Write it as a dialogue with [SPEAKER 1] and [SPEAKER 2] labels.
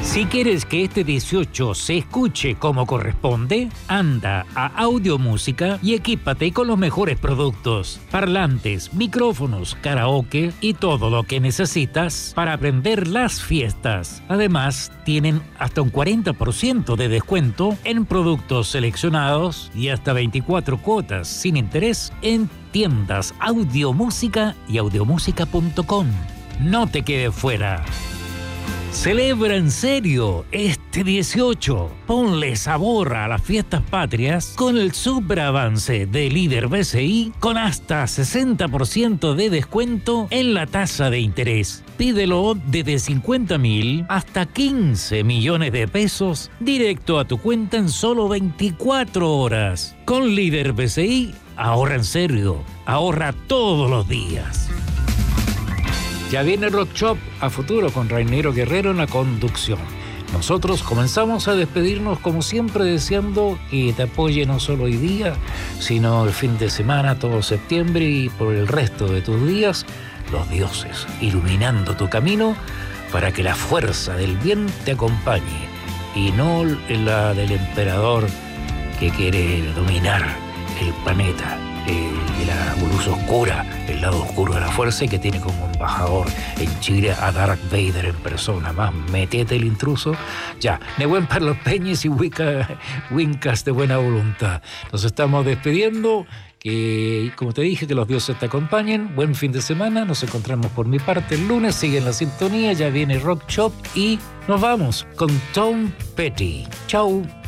[SPEAKER 1] Si quieres que este 18 se escuche como corresponde, anda a Audiomúsica y equípate con los mejores productos, parlantes, micrófonos, karaoke y todo lo que necesitas para aprender las fiestas. Además, tienen hasta un 40% de descuento en productos seleccionados y hasta 24 cuotas sin interés en tiendas Audiomúsica y audiomúsica.com. No te quedes fuera. Celebra en serio este 18. Ponle sabor a las fiestas patrias con el superavance de Líder BCI con hasta 60% de descuento en la tasa de interés. Pídelo desde 50.000 hasta 15 millones de pesos directo a tu cuenta en solo 24 horas. Con Líder BCI, ahorra en serio. Ahorra todos los días. Ya viene Rock Shop a futuro con Rainero Guerrero en la conducción. Nosotros comenzamos a despedirnos como siempre deseando que te apoye no solo hoy día, sino el fin de semana, todo septiembre y por el resto de tus días, los dioses iluminando tu camino para que la fuerza del bien te acompañe y no la del emperador que quiere dominar el planeta. La luz oscura, el lado oscuro de la fuerza y que tiene como embajador en Chile a Darth Vader en persona. Más metete el intruso. Ya, Nehuen para los peñes y Wincas de buena voluntad. Nos estamos despidiendo. Que, como te dije, que los dioses te acompañen. Buen fin de semana. Nos encontramos por mi parte el lunes. Sigue en la sintonía. Ya viene Rock Shop y nos vamos con Tom Petty. Chau.